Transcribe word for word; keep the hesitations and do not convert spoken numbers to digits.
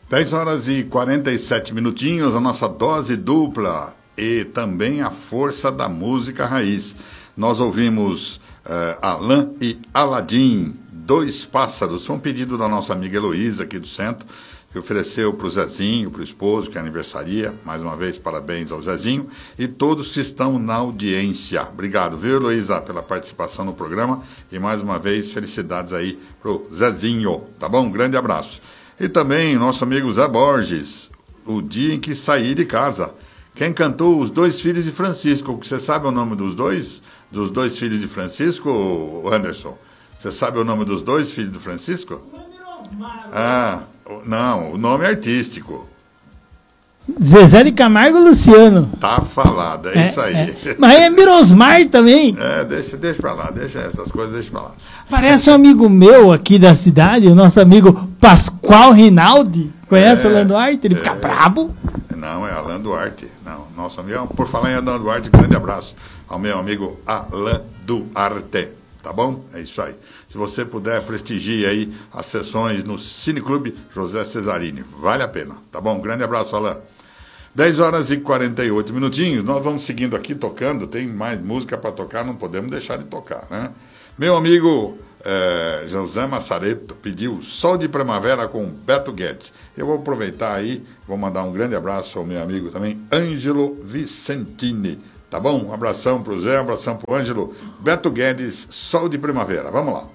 dez horas e quarenta e sete minutinhos, a nossa dose dupla e também a força da música raiz. Nós ouvimos uh, Alain e Aladim, Dois Pássaros. Foi um pedido da nossa amiga Heloísa aqui do centro, que ofereceu para o Zezinho, para o esposo, que é aniversaria. Mais uma vez, parabéns ao Zezinho e todos que estão na audiência. Obrigado, viu, Heloísa, pela participação no programa. E mais uma vez, felicidades aí para o Zezinho, tá bom? Um grande abraço. E também nosso amigo Zé Borges, O Dia em que Saí de Casa. Quem cantou Os Dois Filhos de Francisco? Você sabe o nome dos dois? Dos dois filhos de Francisco, Anderson? Você sabe o nome dos dois filhos de Francisco? Ah, não, o nome é artístico. Zezé de Camargo e Luciano. Tá falado, é, é isso aí. É. Mas é Mirosmar também. É, deixa, deixa pra lá, deixa essas coisas, deixa pra lá. Parece um amigo meu aqui da cidade, o nosso amigo Pascoal Rinaldi. Conhece é, o Alain Duarte? Ele é, fica brabo. Não, é Alain Duarte. Não, nosso amigo, por falar em Alain Duarte, um grande abraço ao meu amigo Alain Duarte. Tá bom? É isso aí. Se você puder, prestigie aí as sessões no Cineclube José Cesarini. Vale a pena. Tá bom? Um grande abraço, Alain. dez horas e quarenta e oito minutinhos. Nós vamos seguindo aqui tocando. Tem mais música para tocar, não podemos deixar de tocar, né? Meu amigo eh, José Massareto pediu Sol de Primavera com Beto Guedes. Eu vou aproveitar aí, vou mandar um grande abraço ao meu amigo também, Ângelo Vicentini. Tá bom? Um abração pro Zé, um abração pro Ângelo. Beto Guedes, Sol de Primavera. Vamos lá.